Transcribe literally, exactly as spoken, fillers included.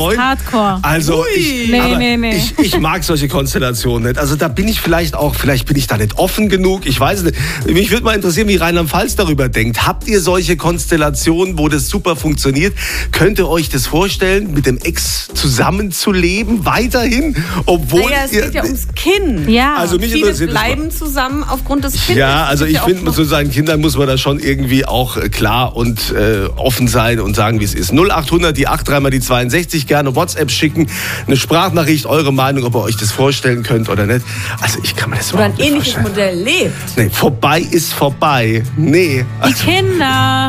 Hardcore. Also ich, nee, aber nee, nee. Ich, ich mag solche Konstellationen nicht. Also da bin ich vielleicht auch, vielleicht bin ich da nicht offen genug. Ich weiß es nicht. Mich würde mal interessieren, wie Rheinland-Pfalz darüber denkt. Habt ihr solche Konstellationen, wo das super funktioniert? Könnt ihr euch das vorstellen, mit dem Ex zusammenzuleben, weiterhin? Obwohl naja, es ihr, geht ja ums Kind. Ja. Also mich Viele interessiert bleiben zusammen aufgrund des Kindes. Ja, also Das ich ist ja finde, auch mit so seinen Kindern muss man da schon irgendwie auch äh, klar und äh, offen sein und sagen, wie es ist. null achthundert, die acht drei mal die zweiundsechzig, gerne WhatsApp schicken, eine Sprachnachricht, eure Meinung, ob ihr euch das vorstellen könnt oder nicht. Also ich kann mir das Oder ein überhaupt nicht ähnliches vorstellen. Modell lebt. Nee, vorbei ist vorbei. Nee. Die Kinder.